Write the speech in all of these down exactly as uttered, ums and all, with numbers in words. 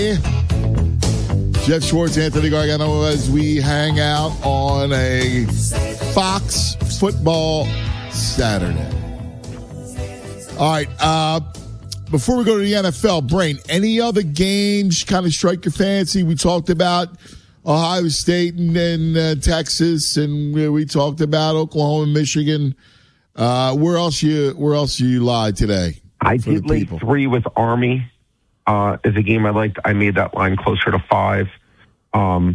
Jeff Schwartz, Anthony Gargano, as we hang out on a Fox Football Saturday. All right, uh, before we go to the N F L, Brain, any other games kind of strike your fancy? We talked about Ohio State and, and uh, Texas, and we talked about Oklahoma, Michigan. Uh, where else you Where else you lie today? I did lay three with Army. Uh, is a game I liked. I made that line closer to five. Um,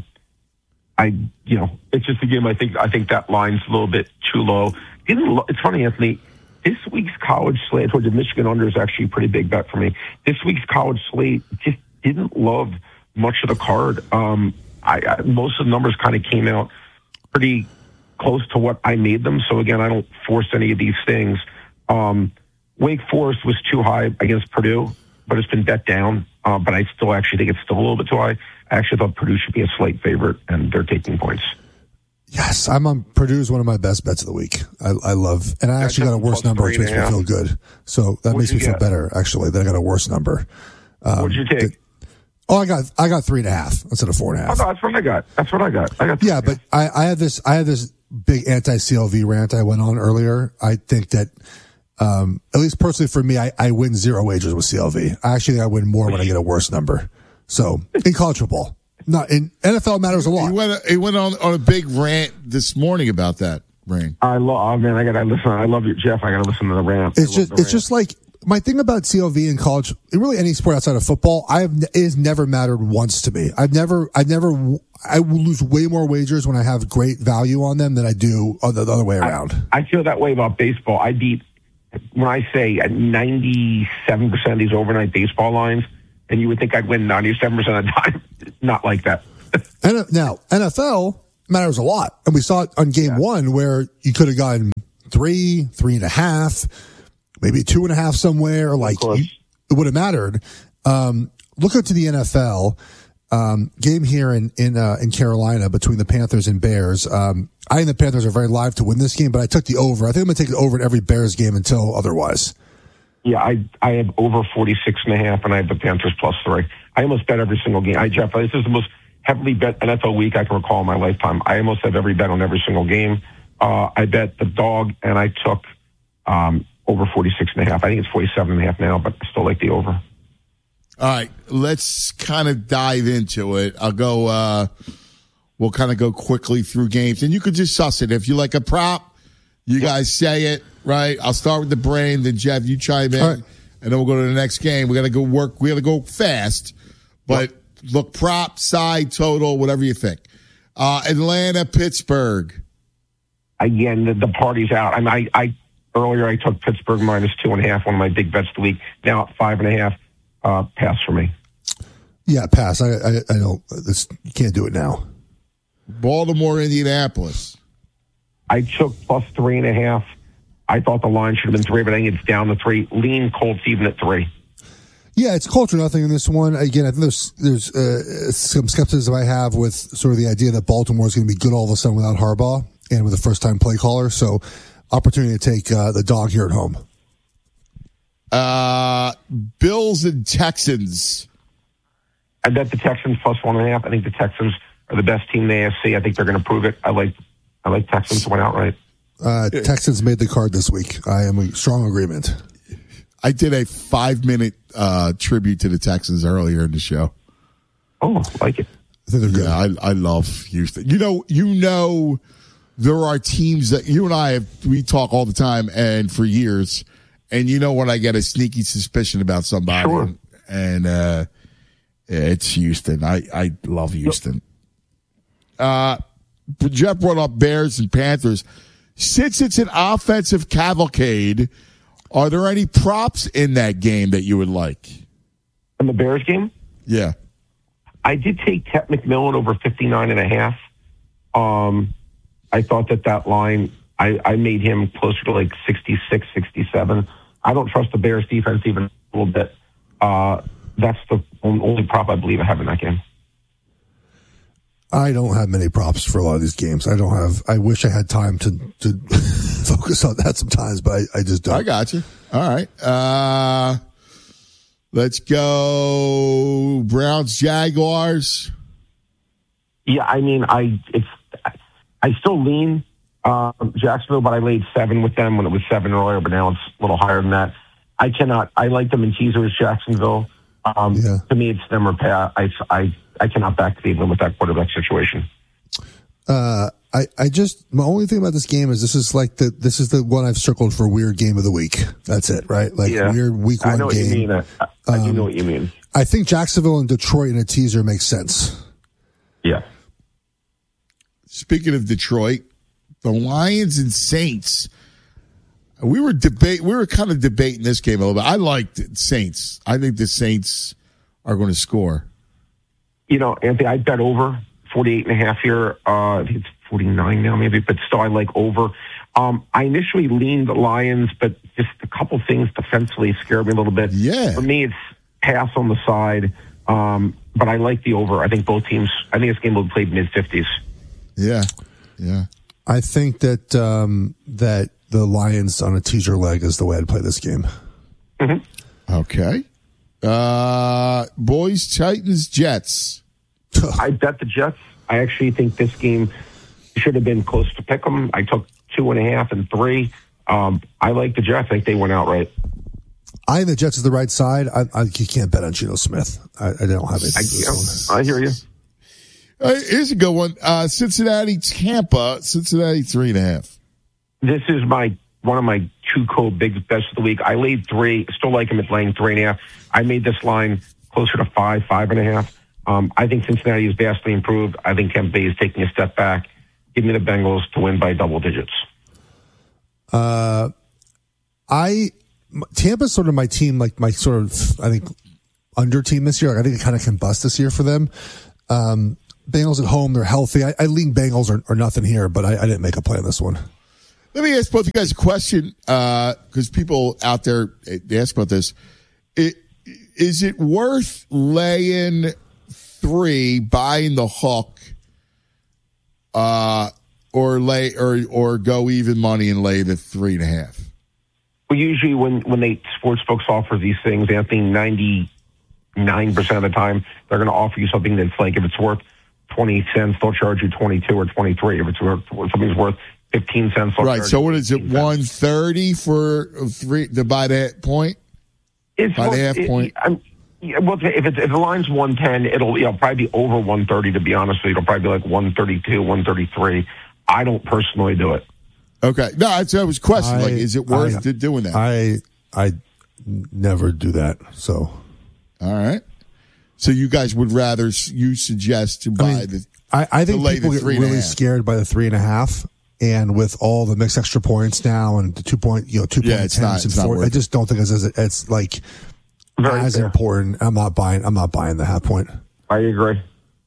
I, you know, it's just a game. I think I think that line's a little bit too low. Didn't lo- it's funny, Anthony. This week's college slate towards the Michigan under is actually a pretty big bet for me. This week's college slate just didn't love much of the card. Um, I, I most of the numbers kind of came out pretty close to what I made them. So again, I don't force any of these things. Um, Wake Forest was too high against Purdue, but it's been bet down. Uh, but I still actually think it's still a little bit too high. I actually thought Purdue should be a slight favorite, and they're taking points. Yes, I'm on Purdue's one of my best bets of the week. I, I love, and I actually got a worse number, which makes me feel good. So that makes me feel better, actually, that I got a worse number. Um, what did you take? The, oh, I got I got three and a half instead of four and a half. Oh, no, that's what I got. That's what I got. I got. Yeah, but I, I had this I had this big anti-C L V rant I went on earlier. I think that. Um, at least personally for me, I, I win zero wagers with C L V. I actually think I win more when I get a worse number. So in college football, not in N F L matters a lot. He went, he went on, on a big rant this morning about that, Rain. I love, oh man, I gotta listen. I love you, Jeff. I gotta listen to the rant. It's just, it's rant. just like my thing about C L V in college, in really any sport outside of football, I have, it has never mattered once to me. I've never, I've never, I will lose way more wagers when I have great value on them than I do the other way around. I, I feel that way about baseball. I beat, when I say ninety-seven percent of these overnight baseball lines, and you would think I'd win ninety-seven percent of the time, not like that. And now, N F L matters a lot. And we saw it on game yeah. one where you could have gotten three, three and a half, maybe two and a half somewhere. Like, you, it would have mattered. Um, look up to the N F L um, game here in in, uh, in Carolina between the Panthers and Bears. Um, I think the Panthers are very live to win this game, but I took the over. I think I'm going to take the over in every Bears game until otherwise. Yeah, I I have over forty-six and a half, and I have the Panthers plus three. I almost bet every single game. I, Jeff, this is the most heavily bet N F L week I can recall in my lifetime. I almost have every bet on every single game. Uh, I bet the dog, and I took um, over forty-six and a half. I think it's forty-seven and a half now, but I still like the over. All right, let's kind of dive into it. I'll go, uh, we'll kind of go quickly through games, and you could just suss it. If you like a prop, you guys say it, right? I'll start with the Brain, then Jeff, you chime in, right, and then we'll go to the next game. We got to go work. We got to go fast, but yep. Look, prop, side, total, whatever you think. Uh, Atlanta, Pittsburgh. Again, the, the party's out. I, mean, I, I earlier I took Pittsburgh minus two and a half, one of my big bets of the week. Now at five and a half. Uh, pass for me. Yeah, pass. I I, I don't. This, you can't do it now. Baltimore, Indianapolis. I took plus three and a half. I thought the line should have been three, but I think it's down to three. Lean Colts even at three. Yeah, it's Colts or nothing in this one. Again, I think there's there's uh, some skepticism I have with sort of the idea that Baltimore is going to be good all of a sudden without Harbaugh and with a first time play caller. So, opportunity to take uh, the dog here at home. Uh, Bills and Texans. I bet the Texans plus one and a half. I think the Texans are the best team in the A F C. I think they're going to prove it. I like, I like Texans to win outright. Uh, Texans made the card this week. I am in strong agreement. I did a five minute uh, tribute to the Texans earlier in the show. Oh, I like it. I think they're good. Yeah, I, I love Houston. You know, you know, there are teams that you and I have. We talk all the time and for years. And you know when I get a sneaky suspicion about somebody, sure. and uh, it's Houston. I, I love Houston. Uh, Jeff brought up Bears and Panthers. Since it's an offensive cavalcade, are there any props in that game that you would like? In the Bears game? Yeah. I did take Tet McMillan over fifty-nine and a half. Um, I thought that that line, I, I made him closer to like sixty-six, sixty-seven. I don't trust the Bears defense even a little bit. Uh, that's the only prop I believe I have in that game. I don't have many props for a lot of these games. I don't have, I wish I had time to, to focus on that sometimes, but I, I just don't. I got you. All right. Uh, Let's go Browns Jaguars. Yeah, I mean, I it's I still lean uh, Jacksonville, but I laid seven with them when it was seven earlier, but now it's a little higher than that. I cannot. I like them in teasers, Jacksonville. Um, yeah. To me, it's them or Pat. I, I, I cannot back Cleveland with that quarterback situation. Uh, I, I just my only thing about this game is this is like the this is the one I've circled for weird game of the week. That's it, right? Like yeah. weird week one I know what game. You mean. I, I um, do know what you mean. I think Jacksonville and Detroit in a teaser makes sense. Yeah. Speaking of Detroit, the Lions and Saints. We were debate. We were kind of debating this game a little bit. I liked Saints. I think the Saints are going to score. You know, Anthony, I bet over forty-eight and a half here. Uh, I think it's forty-nine now, maybe, but still, I like over. Um, I initially leaned the Lions, but just a couple things defensively scared me a little bit. Yeah. For me, it's pass on the side, um, but I like the over. I think both teams. I think this game will be played mid fifties. Yeah, yeah. I think that um, that. The Lions on a teaser leg is the way I'd play this game. Mm-hmm. Okay. Uh, boys, Titans, Jets. I bet the Jets. I actually think this game should have been close to pick 'em. I took two and a half and three. Um, I like the Jets. I think they went outright. I think the Jets is the right side. I, I you can't bet on Geno Smith. I, I don't have it. I, I hear you. Uh, here's a good one. Uh, Cincinnati, Tampa. Cincinnati, three and a half. This is my one of my two cold big bets of the week. I laid three. Still like him at laying three and a half. I made this line closer to five, five and a half. Um, I think Cincinnati is vastly improved. I think Tampa Bay is taking a step back. Give me the Bengals to win by double digits. Uh, I Tampa's sort of my team, like my sort of I think under team this year. Like I think it kind of can bust this year for them. Um, Bengals at home, they're healthy. I, I lean Bengals or, or nothing here, but I, I didn't make a play on this one. Let me ask both of you guys a question, because uh, people out there they ask about this. It, is it worth laying three, buying the hook, uh, or lay or or go even money and lay the three and a half? Well, usually when when they sports books offer these things, Anthony, ninety-nine percent of the time they're going to offer you something that's like if it's worth twenty cents, they'll charge you twenty-two or twenty-three. If it's worth if something's worth fifteen cents. Right. So what is it? One thirty for three to buy that point? It's by the half it, point. I'm, well, if it's if the line's one ten, it'll you know probably be over one thirty. To be honest with you, it'll probably be like one thirty-two, one thirty-three. I don't personally do it. Okay. No, I, I was questioning. Like, is it worth I, doing that? I I never do that. So. All right. So you guys would rather you suggest to buy I mean, the? I, I think people get really scared by the three and a half. And with all the mixed extra points now and the two point, you know, two yeah, point tens and four, I just don't think it's, it's like Very as fair. important. I'm not buying, I'm not buying the half point. I agree.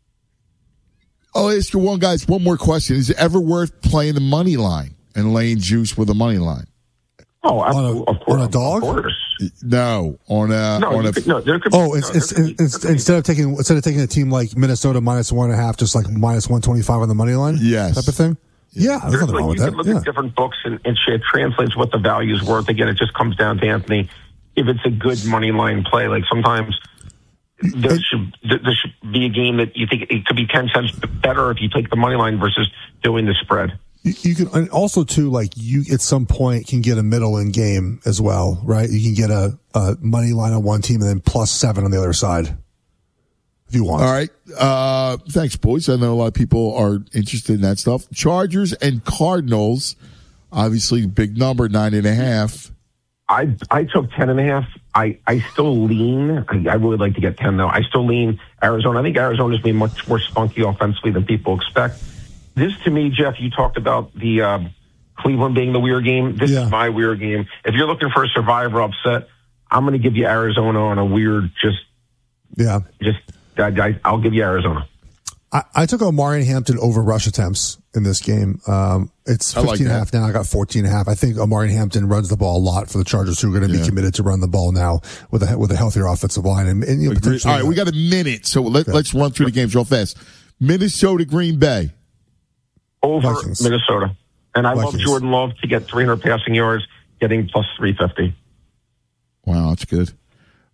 I'll ask you one, guys, one more question. Is it ever worth playing the money line and laying juice with a money line? Oh, on a, of course. On a dog? Of course. No, on a, no, on a, could, no, there could oh, be, it's, no, it's, be, it's instead of taking, instead of taking a team like Minnesota minus one and a half, just like minus one twenty-five on the money line? Yes. Type of thing? Yeah, there's nothing like, wrong with you that. can look yeah. at different books and, and shit translates what the value is worth. Again, it just comes down to Anthony. If it's a good money line play, like sometimes there it, should there should be a game that you think it could be ten cents better if you take the money line versus doing the spread. You, you can, and also too, like you at some point can get a middle in game as well, right? You can get a, a money line on one team and then plus seven on the other side. If you want. All right. Uh, thanks, boys. I know a lot of people are interested in that stuff. Chargers and Cardinals, obviously big number, nine and a half. I I took ten and a half. I, I still lean. I, I really like to get ten though. I still lean Arizona. I think Arizona's been much more spunky offensively than people expect. This to me, Jeff, you talked about the uh, Cleveland being the weird game. This yeah. is my weird game. If you're looking for a survivor upset, I'm going to give you Arizona on a weird, just yeah, just. I, I'll give you Arizona. I, I took Omari Hampton over rush attempts in this game. Um, it's fifteen like and a half now. I got fourteen and a half. I think Omari Hampton runs the ball a lot for the Chargers, who are going to yeah. be committed to run the ball now with a with a healthier offensive line. And, and you know, all right, we got a minute, so let, okay. let's run through the games real fast. Minnesota, Green Bay. Over Vikings. Minnesota. And I Vikings. love Jordan Love to get three hundred passing yards, getting plus three fifty. Wow, that's good.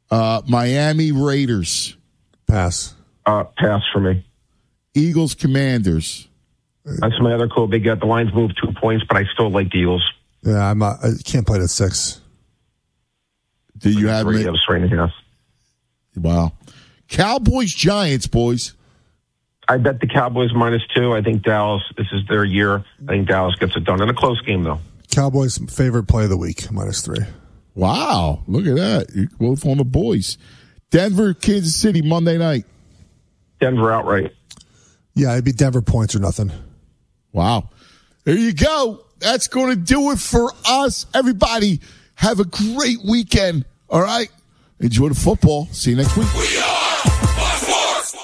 Uh, Miami Raiders. Pass. Uh, pass for me. Eagles Commanders. That's my other cool. They got the lines moved two points, but I still like the Eagles. Yeah, I'm. Uh, I can't play it at six. Do you have three? me? That was three and a half. Wow. Cowboys Giants, boys. I bet the Cowboys minus two. I think Dallas. This is their year. I think Dallas gets it done in a close game, though. Cowboys' favorite play of the week, minus three. Wow, look at that. You're both on the boys. Denver, Kansas City, Monday night. Denver outright. Yeah, it'd be Denver points or nothing. Wow. There you go. That's going to do it for us. Everybody, have a great weekend. All right? Enjoy the football. See you next week. We are Sports.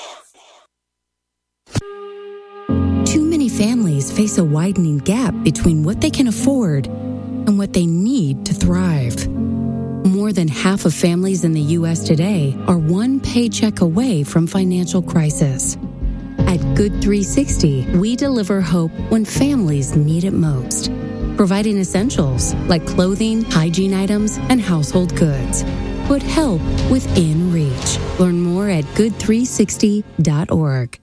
Too many families face a widening gap between what they can afford and what they need to thrive. More than half of families in the U S today are one paycheck away from financial crisis. At Good three sixty, we deliver hope when families need it most, providing essentials like clothing, hygiene items, and household goods. Put help within reach. Learn more at good three sixty dot org.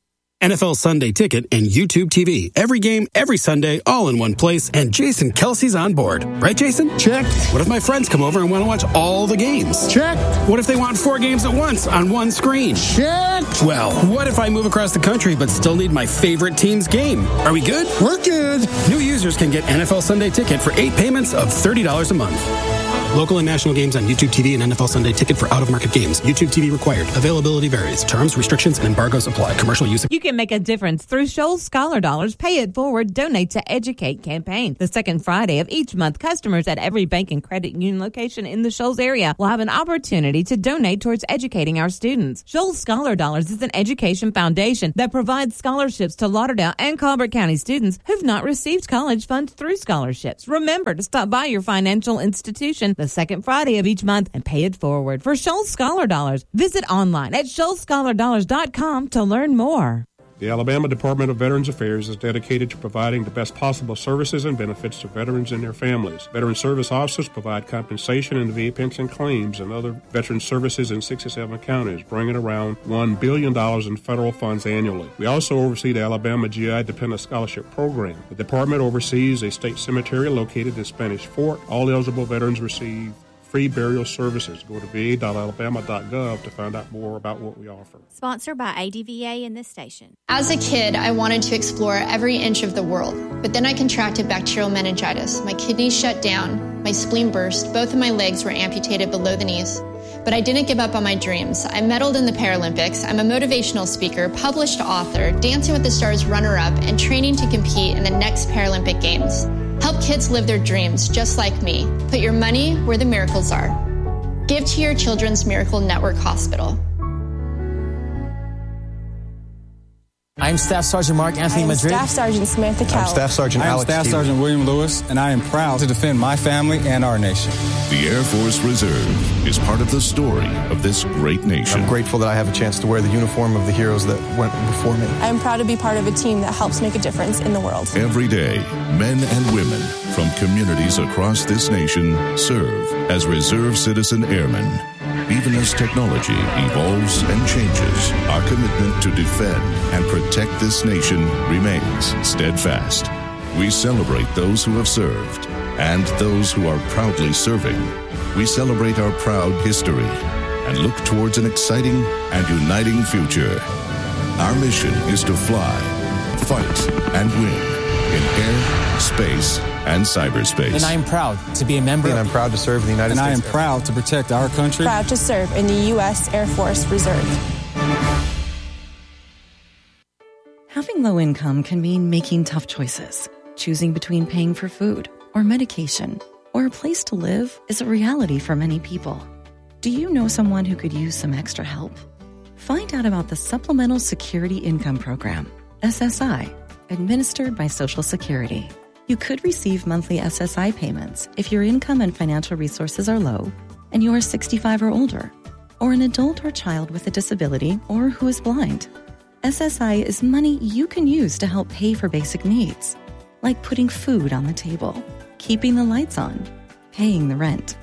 N F L Sunday Ticket and YouTube T V. Every game, every Sunday, all in one place, and Jason Kelsey's on board. Right, Jason? Check. What if my friends come over and want to watch all the games? Check. What if they want four games at once on one screen? Check. Well, what if I move across the country but still need my favorite team's game? Are we good? We're good. New users can get N F L Sunday Ticket for eight payments of thirty dollars a month. Local and national games on YouTube T V and N F L Sunday Ticket for out-of-market games. YouTube T V required. Availability varies. Terms, restrictions, and embargoes apply. Commercial use. You can make a difference through Shoals Scholar Dollars. Pay it forward. Donate to Educate campaign. The second Friday of each month, customers at every bank and credit union location in the Shoals area will have an opportunity to donate towards educating our students. Shoals Scholar Dollars is an education foundation that provides scholarships to Lauderdale and Colbert County students who've not received college funds through scholarships. Remember to stop by your financial institution the second Friday of each month and pay it forward. For Shoals Scholar Dollars, visit online at shoals scholar dollars dot com to learn more. The Alabama Department of Veterans Affairs is dedicated to providing the best possible services and benefits to veterans and their families. Veteran service officers provide compensation and V A pension claims and other veteran services in sixty-seven counties, bringing around one billion dollars in federal funds annually. We also oversee the Alabama G I Dependent Scholarship Program. The department oversees a state cemetery located in Spanish Fort. All eligible veterans receive free burial services. Go to v a dot alabama dot gov to find out more about what we offer. Sponsored by A D V A and this station. As a kid, I wanted to explore every inch of the world, but then I contracted bacterial meningitis. My kidneys shut down, my spleen burst, both of my legs were amputated below the knees. But I didn't give up on my dreams. I medaled in the Paralympics. I'm a motivational speaker, published author, Dancing with the Stars runner-up, and training to compete in the next Paralympic Games. Help kids live their dreams just like me. Put your money where the miracles are. Give to your Children's Miracle Network Hospital. I'm Staff Sergeant Mark Anthony Madrid. Staff Sergeant Samantha Cowell. I'm Staff Sergeant I'm Alex Staff Stevens. Sergeant William Lewis, and I am proud to defend my family and our nation. The Air Force Reserve is part of the story of this great nation. I'm grateful that I have a chance to wear the uniform of the heroes that went before me. I'm proud to be part of a team that helps make a difference in the world. Every day, men and women from communities across this nation serve as Reserve Citizen Airmen. Even as technology evolves and changes, our commitment to defend and protect this nation remains steadfast. We celebrate those who have served and those who are proudly serving. We celebrate our proud history and look towards an exciting and uniting future. Our mission is to fly, fight, and win in air, space, and cyberspace. And I am proud to be a member. And I'm proud to serve in the United and States. And I am proud to protect our country. Proud to serve in the U S Air Force Reserve. Having low income can mean making tough choices. Choosing between paying for food or medication or a place to live is a reality for many people. Do you know someone who could use some extra help? Find out about the Supplemental Security Income Program, S S I, administered by Social Security. You could receive monthly S S I payments if your income and financial resources are low and you are sixty-five or older, or an adult or child with a disability or who is blind. S S I is money you can use to help pay for basic needs, like putting food on the table, keeping the lights on, paying the rent.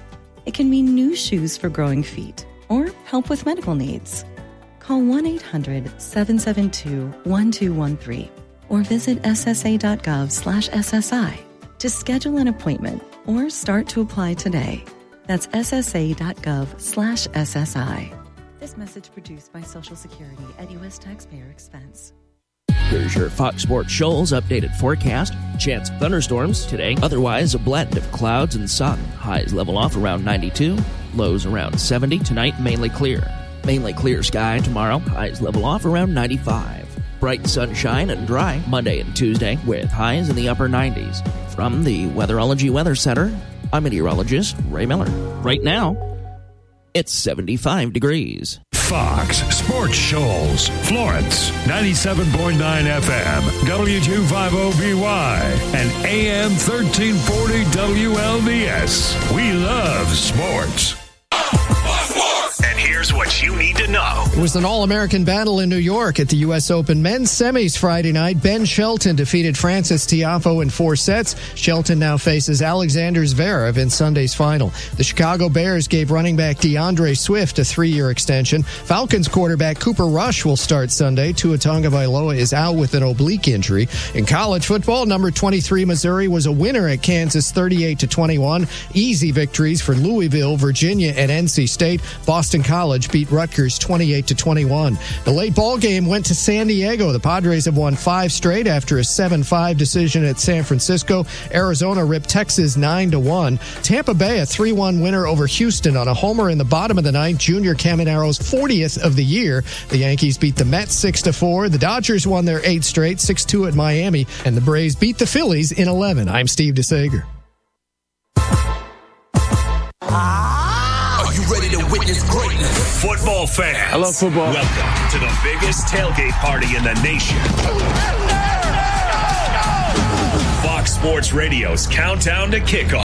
It can mean new shoes for growing feet or help with medical needs. Call one eight hundred seven seven two one two one three or visit ssa.gov slash SSI to schedule an appointment or start to apply today. That's ssa.gov slash SSI. This message produced by Social Security at U S taxpayer expense. Here's your Fox Sports Shoals updated forecast. Chance of thunderstorms today. Otherwise, a blend of clouds and sun. Highs level off around ninety-two. Lows around seventy. Tonight, mainly clear. Mainly clear sky tomorrow. Highs level off around ninety-five. Bright sunshine and dry Monday and Tuesday with highs in the upper nineties. From the Weatherology Weather Center, I'm meteorologist Ray Miller. Right now, it's seventy-five degrees. Fox Sports Shoals, Florence, ninety-seven point nine F M, W two fifty B Y, and A M thirteen forty W L D S. We love sports. And here's what you need to know. It was an all-American battle in New York at the U S Open men's semis Friday night. Ben Shelton defeated Francis Tiafoe in four sets. Shelton now faces Alexander Zverev in Sunday's final. The Chicago Bears gave running back DeAndre Swift a three-year extension. Falcons quarterback Cooper Rush will start Sunday. Tua Tagovailoa is out with an oblique injury. In college football, number twenty-three Missouri was a winner at Kansas thirty-eight to twenty-one. Easy victories for Louisville, Virginia, and N C State. Boston College beat Rutgers twenty-eight to twenty-one. The late ball game went to San Diego. The Padres have won five straight after a seven five decision at San Francisco. Arizona ripped Texas nine to one. Tampa Bay a three one winner over Houston on a homer in the bottom of the ninth. Junior Caminero's fortieth of the year. The Yankees beat the Mets six to four. The Dodgers won their eighth straight, six two at Miami, and the Braves beat the Phillies in eleven. I'm Steve DeSager. Are you ready to witness greatness? Football fans. I love football. Welcome to the biggest tailgate party in the nation. Fox Sports Radio's Countdown to Kickoff.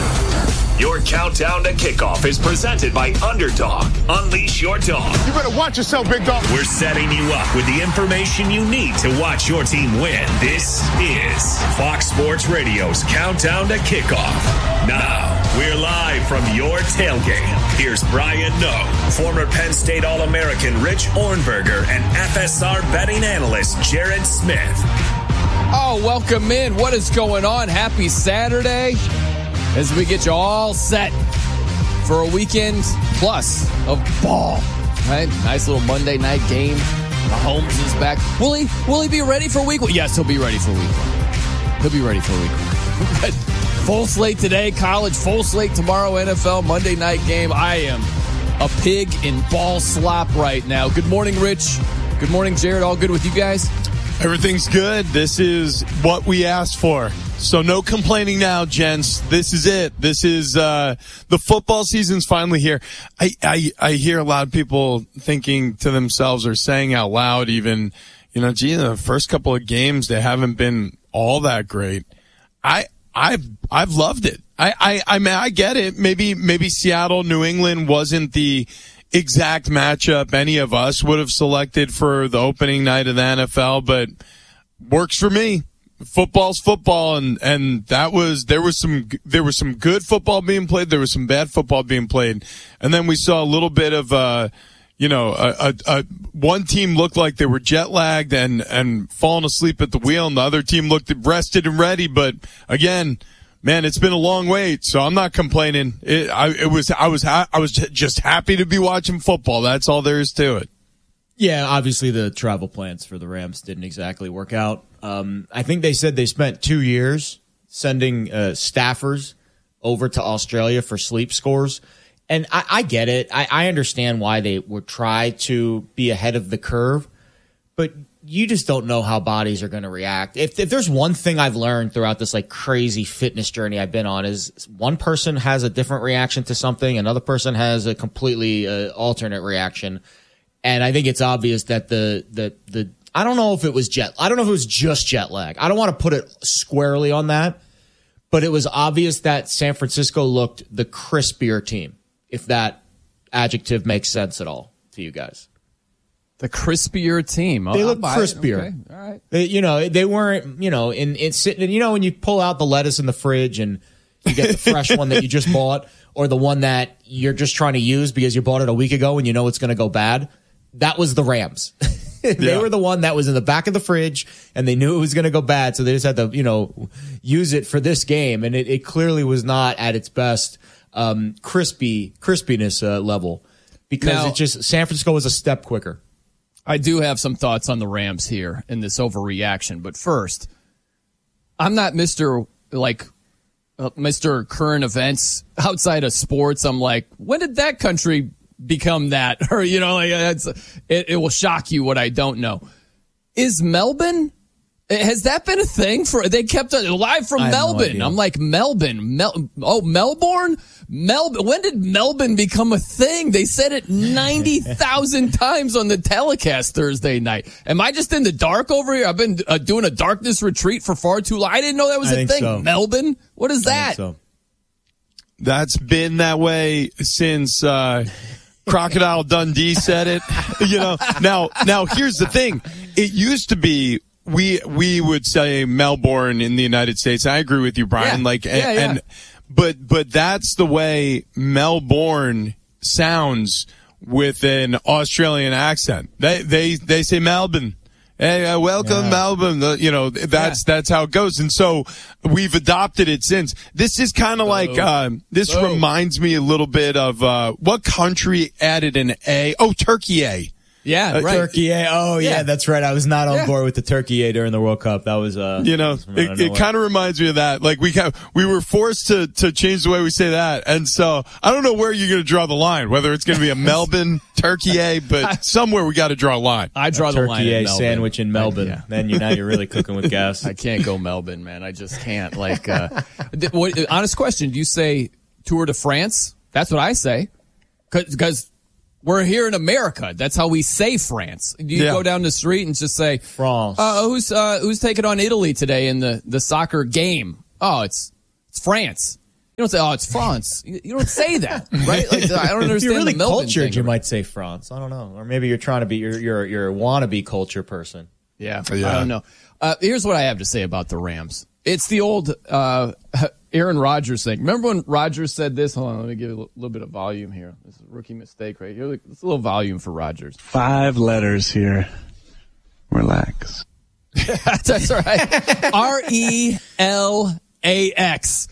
Your Countdown to Kickoff is presented by Underdog. Unleash your dog. You better watch yourself, big dog. We're setting you up with the information you need to watch your team win. This is Fox Sports Radio's Countdown to Kickoff. Now, we're live from your tailgate. Here's Brian Noe, former Penn State All-American Rich Ornberger, and F S R betting analyst Jared Smith. Oh, welcome in. What is going on? Happy Saturday as we get you all set for a weekend plus of ball. Right? Nice little Monday night game. Mahomes is back. Will he, will he be ready for week one? Yes, he'll be ready for week one. He'll be ready for week one. Full slate today, college, full slate tomorrow, N F L, Monday night game. I am a pig in ball slop right now. Good morning, Rich. Good morning, Jared. All good with you guys? Everything's good. This is what we asked for. So no complaining now, gents. This is it. This is, uh, the football season's finally here. I, I, I hear a lot of people thinking to themselves or saying out loud even, you know, gee, the first couple of games, they haven't been all that great. I, I've, I've loved it. I, I, I mean, I get it. Maybe, maybe Seattle, New England wasn't the exact matchup any of us would have selected for the opening night of the N F L, but works for me. Football's football, and, and that was, there was some, there was some good football being played, there was some bad football being played, and then we saw a little bit of, uh, you know, a, a, a, one team looked like they were jet lagged and, and falling asleep at the wheel, and the other team looked rested and ready, but again, man, it's been a long wait, so I'm not complaining. It, I, it was, I was, ha- I was just happy to be watching football. That's all there is to it. Yeah, obviously the travel plans for the Rams didn't exactly work out. Um, I think they said they spent two years sending uh, staffers over to Australia for sleep scores. And I, I get it. I, I understand why they would try to be ahead of the curve. But you just don't know how bodies are going to react. If, if there's one thing I've learned throughout this like crazy fitness journey I've been on is one person has a different reaction to something. Another person has a completely uh, alternate reaction. And I think it's obvious that the, the, the, I don't know if it was jet, I don't know if it was just jet lag. I don't want to put it squarely on that, but it was obvious that San Francisco looked the crispier team, if that adjective makes sense at all to you guys. The crispier team. They look crispier. Okay. All right. They, you know, they weren't, you know, in, in sitting, you know, when you pull out the lettuce in the fridge and you get the fresh one that you just bought. or the one that you're just trying to use because you bought it a week ago and you know it's going to go bad. That was the Rams. They yeah. were the one that was in the back of the fridge and they knew it was going to go bad. So they just had to, you know, use it for this game. And it, it clearly was not at its best, um, crispy, crispiness uh, level because now, it just, San Francisco was a step quicker. I do have some thoughts on the Rams here in this overreaction. But first, I'm not Mister like, uh, Mister Current Events outside of sports. I'm like, when did that country become that? Or, you know, like it's, it, it will shock you what I don't know. Is Melbourne, has that been a thing for, they kept it live from Melbourne. No I'm like, Melbourne, Mel, oh, Melbourne? Melbourne. When did Melbourne become a thing? They said it ninety thousand times on the telecast Thursday night. Am I just in the dark over here? I've been uh, doing a darkness retreat for far too long. I didn't know that was I a thing. So. Melbourne? What is that? So. That's been that way since, uh, Crocodile Dundee said it. You know, now, now here's the thing. It used to be, we, we would say Melbourne in the United States. I agree with you, Brian. Yeah. Like, yeah, and, yeah. and, but, but that's the way Melbourne sounds with an Australian accent. They, they, they say Melbourne. Hey, uh, welcome, yeah. Melbourne. Uh, you know, that's, yeah. that's how it goes. And so we've adopted it since. This is kind of like, uh, this oh. reminds me a little bit of, uh, what country added an A? Oh, Turkey A. Yeah, uh, right. Turkey A. Oh, yeah. yeah, that's right. I was not on yeah. board with the Turkey A during the World Cup. That was, uh, you know, it, it kind of reminds me of that. Like we kind we were forced to, to change the way we say that. And so I don't know where you're going to draw the line, whether it's going to be a Melbourne Turkey A, but somewhere we got to draw a line. I draw a the line. Turkey A Melbourne. Sandwich in Melbourne. I, yeah. Then you now you're really cooking with gas. I can't go Melbourne, man. I just can't. Like, uh, what, honest question. Do you say Tour de France? That's what I say. Because we're here in America. That's how we say France. You yeah. go down the street and just say France. Uh, who's uh, who's taking on Italy today in the, the soccer game? Oh, it's it's France. You don't say, oh, it's France. You, you don't say that, right? Like, I don't understand. If you're really the Melbourne cultured, thing. You might say France. I don't know, or maybe you're trying to be you're you're you're a wannabe culture person. Yeah, yeah. I don't know. Uh, here's what I have to say about the Rams. It's the old uh, Aaron Rodgers thing. Remember when Rodgers said this? Hold on, let me give you a little bit of volume here. This is a rookie mistake right here. It's a little volume for Rodgers. Five letters here. Relax. That's right. R E L A X.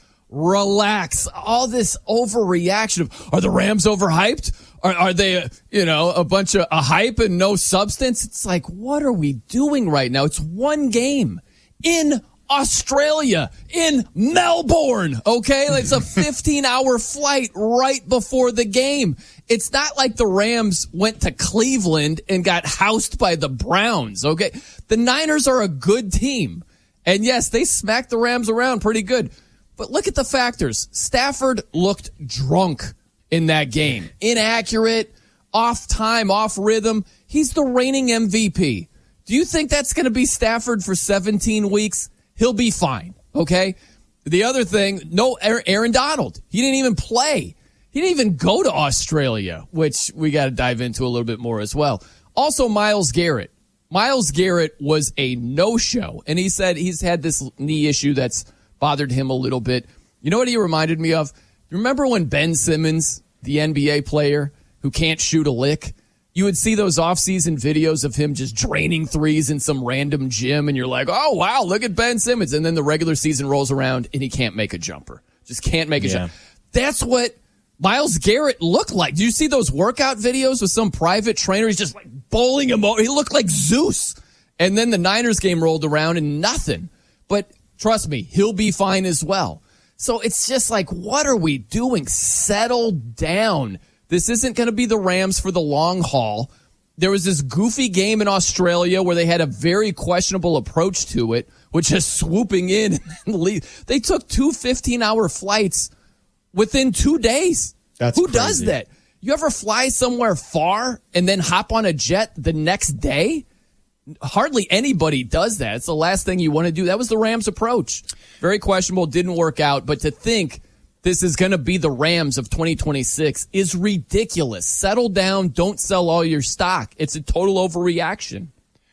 Relax. All this overreaction of, are the Rams overhyped? Are, are they, uh, you know, a bunch of a hype and no substance? It's like, what are we doing right now? It's one game in Australia, in Melbourne, okay? Like it's a fifteen hour flight right before the game. It's not like the Rams went to Cleveland and got housed by the Browns, okay? The Niners are a good team. And yes, they smacked the Rams around pretty good. But look at the factors. Stafford looked drunk in that game. Inaccurate, off time, off rhythm. He's the reigning M V P. Do you think that's going to be Stafford for seventeen weeks? He'll be fine, okay? The other thing, no Aaron Donald. He didn't even play. He didn't even go to Australia, which we got to dive into a little bit more as well. Also, Myles Garrett. Myles Garrett was a no-show, and he said he's had this knee issue that's bothered him a little bit. You know what he reminded me of? Remember when Ben Simmons, the N B A player who can't shoot a lick, you would see those off-season videos of him just draining threes in some random gym, and you're like, oh, wow, look at Ben Simmons. And then the regular season rolls around, and he can't make a jumper. Just can't make a yeah. jumper. That's what Myles Garrett looked like. Do you see those workout videos with some private trainer? He's just like bowling him over. He looked like Zeus. And then the Niners game rolled around, and nothing. But trust me, he'll be fine as well. So it's just like, what are we doing? Settle down. This isn't going to be the Rams for the long haul. There was this goofy game in Australia where they had a very questionable approach to it, which is swooping in and leave. They took two fifteen-hour flights within two days. That's Who crazy. does that? You ever fly somewhere far and then hop on a jet the next day? Hardly anybody does that. It's the last thing you want to do. That was the Rams' approach. Very questionable, didn't work out. But to think this is going to be the Rams of twenty twenty-six is ridiculous. Settle down. Don't sell all your stock. It's a total overreaction.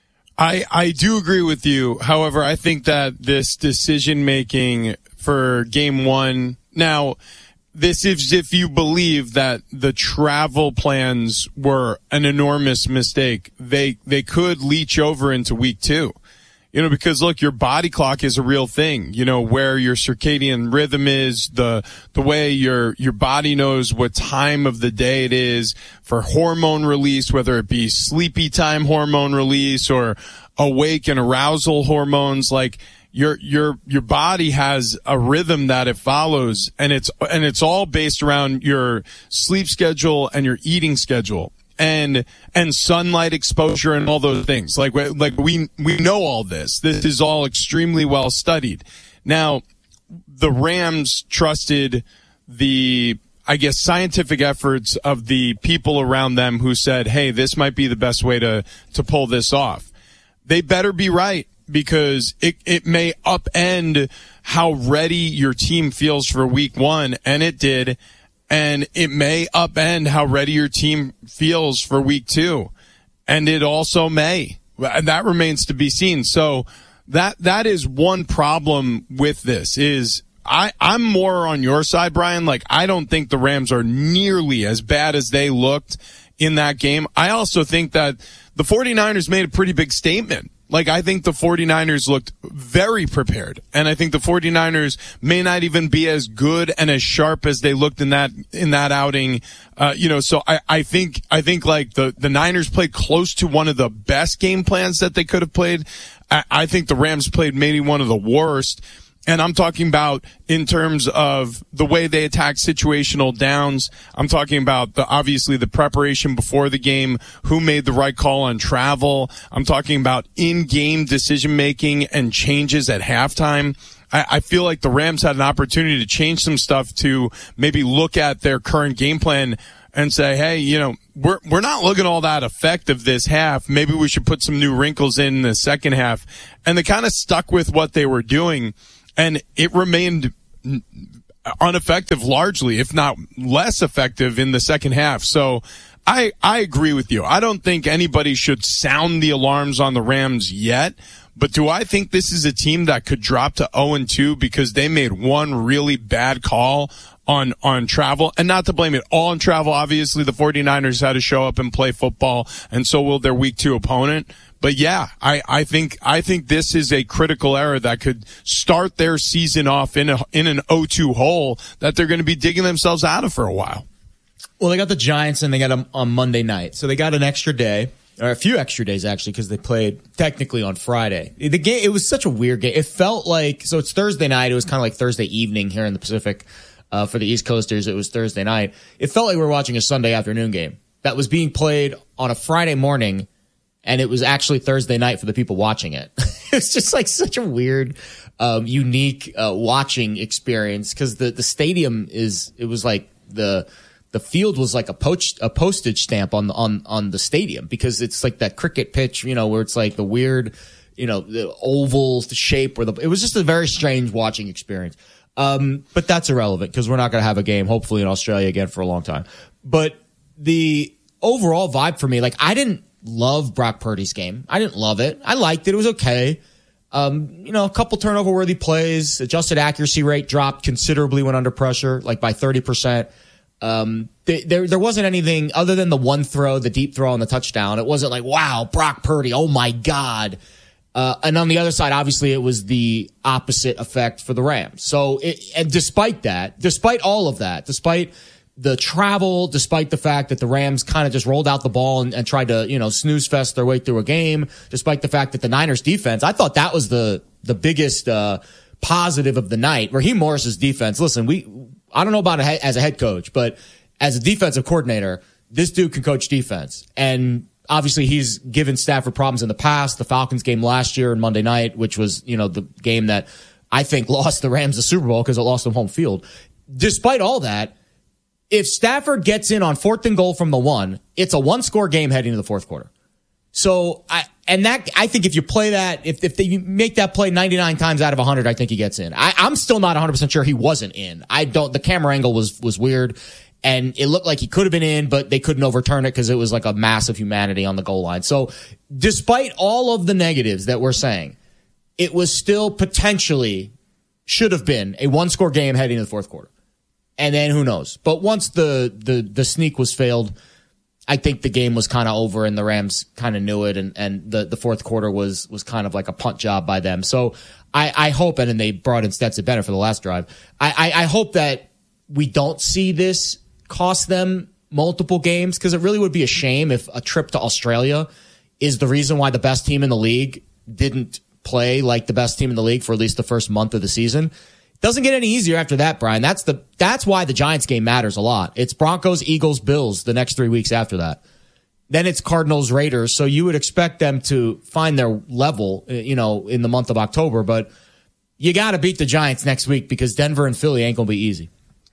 I, I do agree with you. However, I think that this decision making for game one, now this is if you believe that the travel plans were an enormous mistake. They they could leach over into week two. You know, because look, your body clock is a real thing. You know, where your circadian rhythm is, the the way your your body knows what time of the day it is for hormone release, whether it be sleepy time hormone release or awake and arousal hormones. Like your your your body has a rhythm that it follows, and it's and it's all based around your sleep schedule and your eating schedule. And, and sunlight exposure and all those things. Like, like we, we know all this. This is all extremely well studied. Now, the Rams trusted the, I guess, scientific efforts of the people around them who said, hey, this might be the best way to, to pull this off. They better be right, because it, it may upend how ready your team feels for week one. And it did. And it may upend how ready your team feels for week two. And it also may. And that remains to be seen. So that that is one problem with this is I, I'm more on your side, Brian. Like, I don't think the Rams are nearly as bad as they looked in that game. I also think that the 49ers made a pretty big statement. Like, I think the 49ers looked very prepared, and I think the 49ers may not even be as good and as sharp as they looked in that, in that outing. Uh, you know, so I, I think, I think like the, the Niners played close to one of the best game plans that they could have played. I, I think the Rams played maybe one of the worst. And I'm talking about in terms of the way they attack situational downs. I'm talking about the, obviously the preparation before the game, who made the right call on travel. I'm talking about in-game decision making and changes at halftime. I, I feel like the Rams had an opportunity to change some stuff to maybe look at their current game plan and say, hey, you know, we're we're not looking all that effective this half. Maybe we should put some new wrinkles in the second half. And they kind of stuck with what they were doing. And it remained ineffective largely, if not less effective in the second half. So I, I agree with you. I don't think anybody should sound the alarms on the Rams yet. But do I think this is a team that could drop to oh and two because they made one really bad call on, on travel? And not to blame it all on travel. Obviously, the 49ers had to show up and play football, and so will their week two opponent. But yeah, I, I think, I think this is a critical error that could start their season off in a, in an oh two hole that they're going to be digging themselves out of for a while. Well, they got the Giants and they got them on Monday night. So they got an extra day, or a few extra days actually, because they played technically on Friday. The game, it was such a weird game. It felt like, so it's Thursday night. It was kind of like Thursday evening here in the Pacific. Uh, for the East Coasters, it was Thursday night. It felt like we were watching a Sunday afternoon game that was being played on a Friday morning. And it was actually Thursday night for the people watching it. It's just like such a weird, um, unique, uh, watching experience. Cause the, the stadium is, it was like the, the field was like a poach, a postage stamp on the, on, on the stadium, because it's like that cricket pitch, you know, where it's like the weird, you know, the oval shape where the, it was just a very strange watching experience. Um, but that's irrelevant because we're not going to have a game, hopefully in Australia again for a long time. But the overall vibe for me, like I didn't love Brock Purdy's game. I didn't love it. I liked it. It was okay. Um, you know, a couple turnover worthy plays, adjusted accuracy rate dropped considerably when under pressure, like by thirty percent. Um, th- there, there wasn't anything other than the one throw, the deep throw on the touchdown. It wasn't like, wow, Brock Purdy. Oh my God. Uh, and on the other side, obviously it was the opposite effect for the Rams. So it, and despite that, despite all of that, despite the travel, despite the fact that the Rams kind of just rolled out the ball and, and tried to, you know, snooze fest their way through a game, despite the fact that the Niners defense, I thought that was the, the biggest, uh, positive of the night. Raheem Morris's defense. Listen, we, I don't know about a, as a head coach, but as a defensive coordinator, this dude can coach defense. And obviously he's given Stafford problems in the past. The Falcons game last year and Monday night, which was, you know, the game that I think lost the Rams the Super Bowl because it lost them home field. Despite all that, if Stafford gets in on fourth and goal from the one, it's a one score game heading to the fourth quarter. So I, and that, I think if you play that, if, if they make that play ninety-nine times out of one hundred, I think he gets in. I, I'm still not one hundred percent sure he wasn't in. I don't, the camera angle was, was weird and it looked like he could have been in, but they couldn't overturn it because it was like a mass of humanity on the goal line. So despite all of the negatives that we're saying, it was still potentially should have been a one score game heading to the fourth quarter. And then who knows? But once the the the sneak was failed, I think the game was kind of over, and the Rams kind of knew it, and, and the, the fourth quarter was was kind of like a punt job by them. So I, I hope, and then they brought in Stetson Bennett for the last drive. I, I, I hope that we don't see this cost them multiple games, because it really would be a shame if a trip to Australia is the reason why the best team in the league didn't play like the best team in the league for at least the first month of the season. Doesn't get any easier after that, Brian. That's the that's why the Giants game matters a lot. It's Broncos, Eagles, Bills the next three weeks after that. Then it's Cardinals, Raiders. So you would expect them to find their level, you know, in the month of October. But you got to beat the Giants next week, because Denver and Philly ain't going to be easy.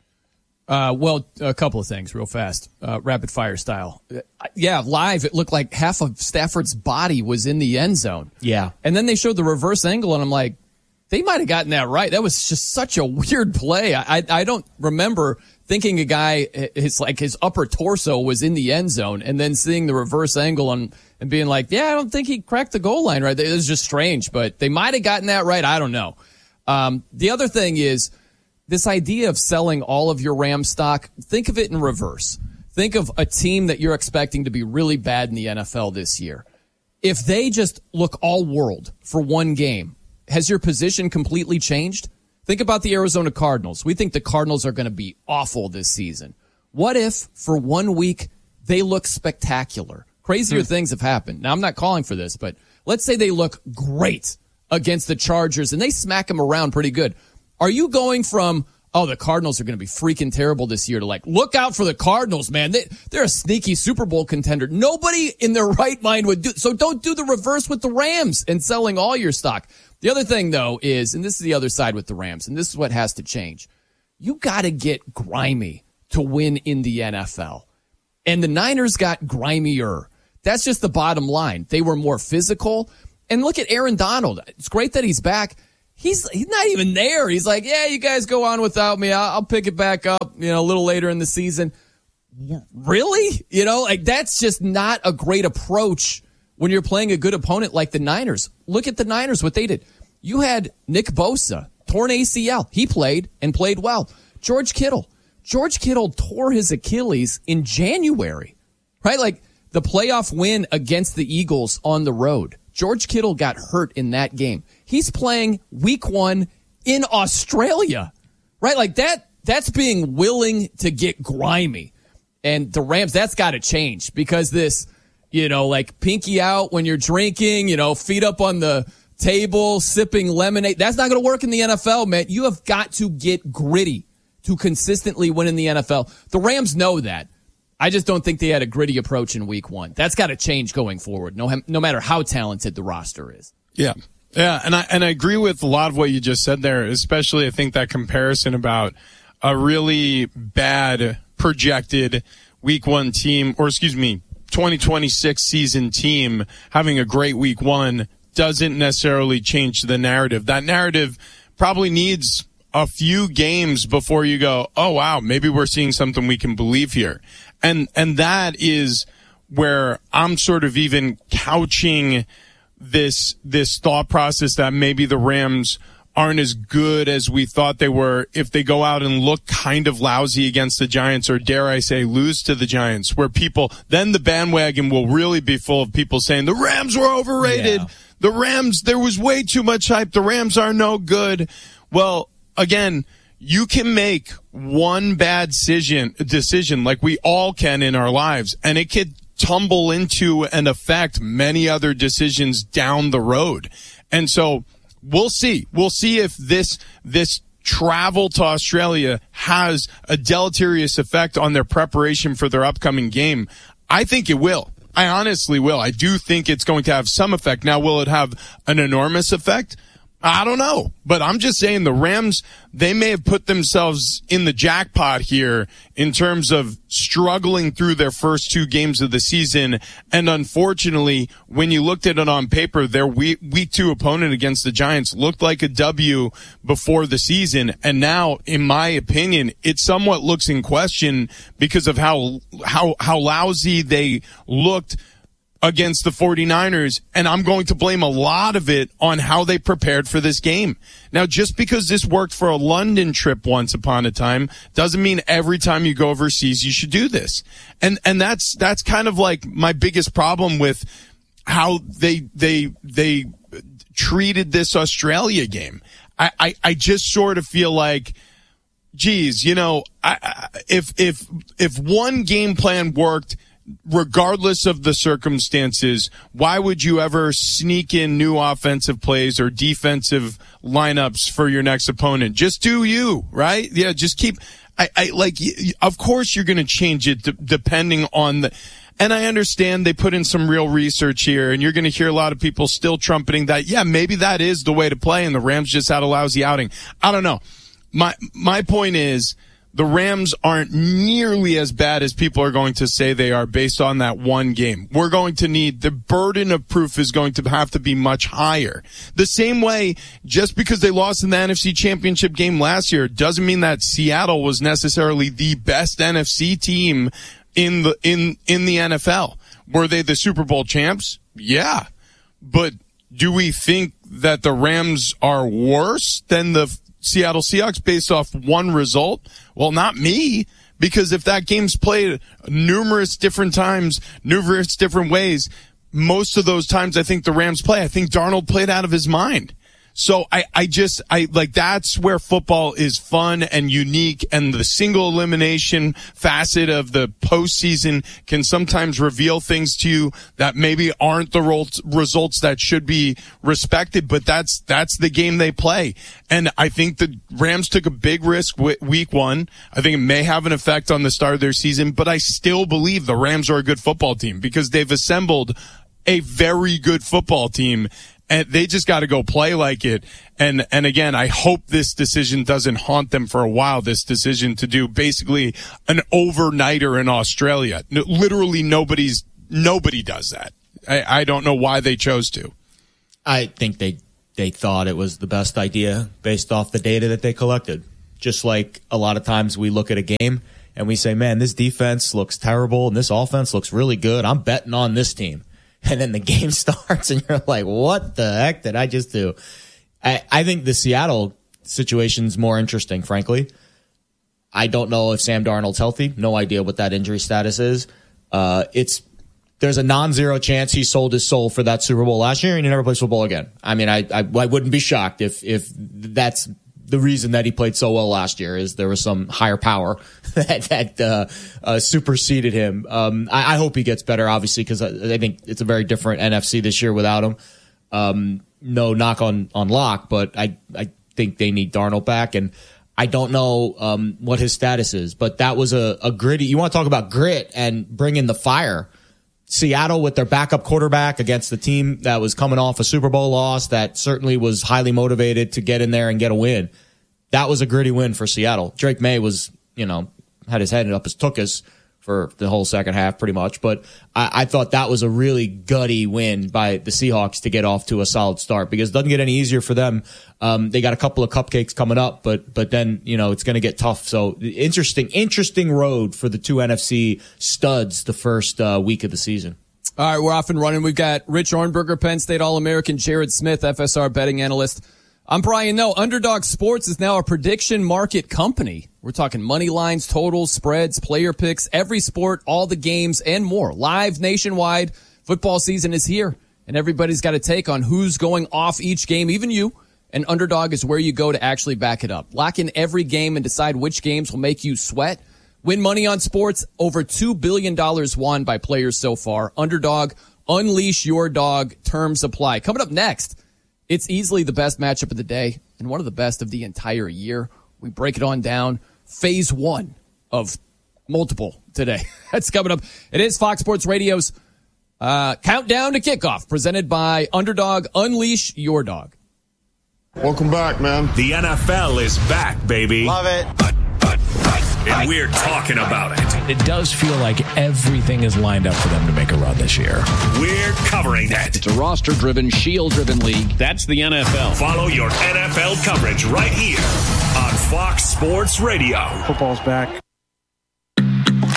Uh, well, a couple of things real fast, uh, rapid fire style. Uh, yeah, live, it looked like half of Stafford's body was in the end zone. Yeah. And then they showed the reverse angle, and I'm like, they might have gotten that right. That was just such a weird play. I, I I don't remember thinking a guy, his like his upper torso was in the end zone, and then seeing the reverse angle and, and being like, yeah, I don't think he cracked the goal line right. It was just strange, but they might have gotten that right. I don't know. Um, the other thing is this idea of selling all of your Ram stock. Think of it in reverse. Think of a team that you're expecting to be really bad in the N F L this year. If they just look all world for one game, has your position completely changed? Think about the Arizona Cardinals. We think the Cardinals are going to be awful this season. What if for one week they look spectacular? Crazier hmm. things have happened. Now, I'm not calling for this, but let's say they look great against the Chargers and they smack them around pretty good. Are you going from, oh, the Cardinals are going to be freaking terrible this year, to like, look out for the Cardinals, man. They, they're a sneaky Super Bowl contender. Nobody in their right mind would do. So don't do the reverse with the Rams and selling all your stock. The other thing, though, is, and this is the other side with the Rams, and this is what has to change. You got to get grimy to win in the N F L. And the Niners got grimier. That's just the bottom line. They were more physical. And look at Aaron Donald. It's great that he's back. He's he's not even there. He's like, yeah, you guys go on without me. I'll, I'll pick it back up, you know, a little later in the season. Really? You know, like that's just not a great approach when you're playing a good opponent like the Niners. Look at the Niners, what they did. You had Nick Bosa, torn A C L. He played and played well. George Kittle. George Kittle tore his Achilles in January, right? Like the playoff win against the Eagles on the road. George Kittle got hurt in that game. He's playing week one in Australia, right? Like that, that's being willing to get grimy. And the Rams, that's got to change, because this, you know, like pinky out when you're drinking, you know, feet up on the table, sipping lemonade. That's not going to work in the N F L, man. You have got to get gritty to consistently win in the N F L. The Rams know that. I just don't think they had a gritty approach in week one. That's got to change going forward, no, no matter how talented the roster is. Yeah. Yeah. And I, and I agree with a lot of what you just said there, especially I think that comparison about a really bad projected week one team, or excuse me, twenty twenty-six season team having a great week one doesn't necessarily change the narrative. That narrative probably needs a few games before you go, oh, wow, maybe we're seeing something we can believe here. And, and that is where I'm sort of even couching this, this thought process that maybe the Rams aren't as good as we thought they were if they go out and look kind of lousy against the Giants, or dare I say lose to the Giants, where people, then the bandwagon will really be full of people saying the Rams were overrated. Yeah. The Rams, there was way too much hype. The Rams are no good. Well, again, you can make one bad decision, decision like we all can in our lives, and it could tumble into and affect many other decisions down the road. And so we'll see. We'll see if this this travel to Australia has a deleterious effect on their preparation for their upcoming game. I think it will. I honestly will. I do think it's going to have some effect. Now, will it have an enormous effect? I don't know, but I'm just saying the Rams, they may have put themselves in the jackpot here in terms of struggling through their first two games of the season. And unfortunately, when you looked at it on paper, their week, week two opponent against the Giants looked like a W before the season. And now, in my opinion, it somewhat looks in question because of how, how, how lousy they looked against the 49ers, and I'm going to blame a lot of it on how they prepared for this game. Now, just because this worked for a London trip once upon a time doesn't mean every time you go overseas you should do this. And and that's that's kind of like my biggest problem with how they they they treated this Australia game. I I, I just sort of feel like, geez, you know, I, I, if if if one game plan worked regardless of the circumstances, why would you ever sneak in new offensive plays or defensive lineups for your next opponent? Just do you, right? Yeah, just keep, I, I like, of course you're going to change it d- depending on the, and I understand they put in some real research here, and you're going to hear a lot of people still trumpeting that, yeah, maybe that is the way to play, and the Rams just had a lousy outing. I don't know. My, my point is, the Rams aren't nearly as bad as people are going to say they are based on that one game. We're going to need, the burden of proof is going to have to be much higher. The same way, just because they lost in the N F C Championship game last year doesn't mean that Seattle was necessarily the best N F C team in the, in, in the N F L. Were they the Super Bowl champs? Yeah. But do we think that the Rams are worse than the Seattle Seahawks based off one result? Well, not me, because if that game's played numerous different times, numerous different ways, most of those times I think the Rams play, I think Darnold played out of his mind. So I, I just, I like, that's where football is fun and unique, and the single elimination facet of the postseason can sometimes reveal things to you that maybe aren't the ro- results that should be respected, but that's, that's the game they play. And I think the Rams took a big risk w- week one. I think it may have an effect on the start of their season, but I still believe the Rams are a good football team because they've assembled a very good football team. And they just got to go play like it. And, and again, I hope this decision doesn't haunt them for a while, this decision to do basically an overnighter in Australia. No, literally nobody's, nobody does that. I, I don't know why they chose to. I think they, they thought it was the best idea based off the data that they collected. Just like a lot of times we look at a game and we say, man, this defense looks terrible and this offense looks really good. I'm betting on this team. And then the game starts and you're like, what the heck did I just do? I, I think the Seattle situation's more interesting, frankly. I don't know if Sam Darnold's healthy. No idea what that injury status is. Uh, it's, there's a non-zero chance he sold his soul for that Super Bowl last year and he never plays football again. I mean, I, I, I wouldn't be shocked if, if that's the reason that he played so well last year, is there was some higher power that, that uh, uh, superseded him. Um, I, I hope he gets better, obviously, because I, I think it's a very different N F C this year without him. Um, no knock on, on Locke, but I, I think they need Darnold back. And I don't know um, what his status is, but that was a, a gritty. You want to talk about grit and bring in the fire. Seattle with their backup quarterback against the team that was coming off a Super Bowl loss that certainly was highly motivated to get in there and get a win. That was a gritty win for Seattle. Drake May was, you know, had his head up his tuchus for the whole second half pretty much. But I, I thought that was a really gutty win by the Seahawks to get off to a solid start, because it doesn't get any easier for them. Um, they got a couple of cupcakes coming up, but but then, you know, it's going to get tough. So interesting, interesting road for the two N F C studs the first uh, week of the season. All right, we're off and running. We've got Rich Ornberger, Penn State All-American, Jared Smith, F S R betting analyst. I'm Brian Noe. Underdog Sports is now a prediction market company. We're talking money lines, totals, spreads, player picks, every sport, all the games, and more. Live nationwide. Football season is here, and everybody's got a take on who's going off each game, even you. And Underdog is where you go to actually back it up. Lock in every game and decide which games will make you sweat. Win money on sports. Over two billion dollars won by players so far. Underdog, unleash your dog. Terms apply. Coming up next, it's easily the best matchup of the day and one of the best of the entire year. We break it on down. Phase one of multiple today. That's coming up. It is Fox Sports Radio's uh, Countdown to Kickoff, presented by Underdog. Unleash your dog. Welcome back, man. The N F L is back, baby. Love it. But, but, but, and we're talking about it. It does feel like everything is lined up for them to make a run this year. We're covering it. It's a roster-driven, shield-driven league. That's the N F L. Follow your N F L coverage right here on Fox Sports Radio. Football's back.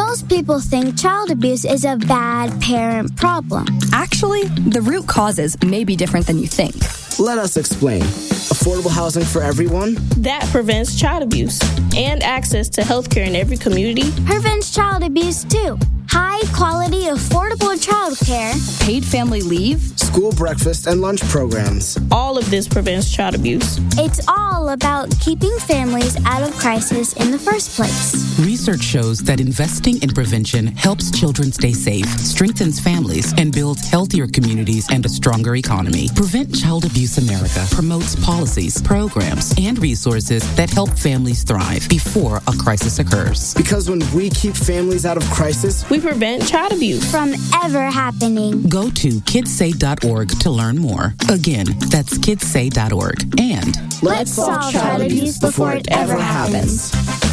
Most people think child abuse is a bad parent problem. Actually, the root causes may be different than you think. Let us explain. Affordable housing for everyone? That prevents child abuse and access to health care in every community. Prevents child abuse too. High quality, affordable child care. Paid family leave. School breakfast and lunch programs. All of this prevents child abuse. It's all about keeping families out of crisis in the first place. Research shows that investing in prevention helps children stay safe, strengthens families, and builds healthier communities and a stronger economy. Prevent Child Abuse America promotes policies, programs, and resources that help families thrive before a crisis occurs. Because when we keep families out of crisis, we prevent child abuse from ever happening. Go to kids say dot org to learn more. Again, that's kids say dot org. And let's solve child abuse before it ever happens.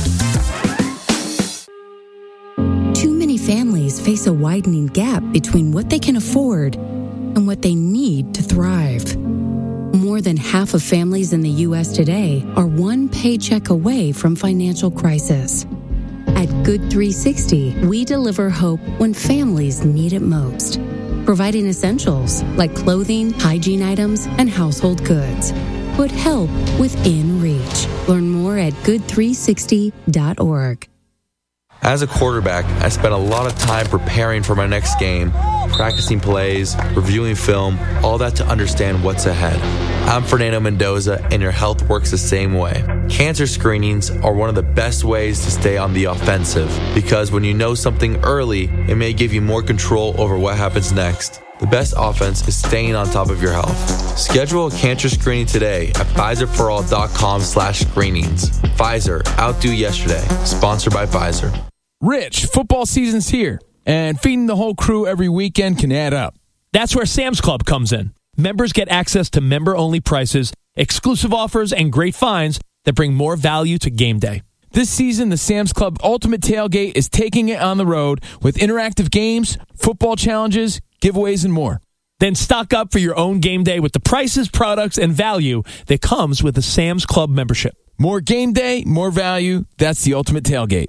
Too many families face a widening gap between what they can afford and what they need to thrive. More than half of families in the U S today are one paycheck away from financial crisis. At Good three sixty, we deliver hope when families need it most, providing essentials like clothing, hygiene items, and household goods. Put help within reach. Learn more at good three sixty dot org. As a quarterback, I spent a lot of time preparing for my next game, practicing plays, reviewing film, all that to understand what's ahead. I'm Fernando Mendoza, and your health works the same way. Cancer screenings are one of the best ways to stay on the offensive, because when you know something early, it may give you more control over what happens next. The best offense is staying on top of your health. Schedule a cancer screening today at Pfizer for all dot com slash screenings. Pfizer, outdo yesterday. Sponsored by Pfizer. Rich, football season's here, and feeding the whole crew every weekend can add up. That's where Sam's Club comes in. Members get access to member-only prices, exclusive offers, and great finds that bring more value to game day. This season, the Sam's Club Ultimate Tailgate is taking it on the road with interactive games, football challenges, giveaways, and more. Then stock up for your own game day with the prices, products, and value that comes with a Sam's Club membership. More game day, more value. That's the Ultimate Tailgate.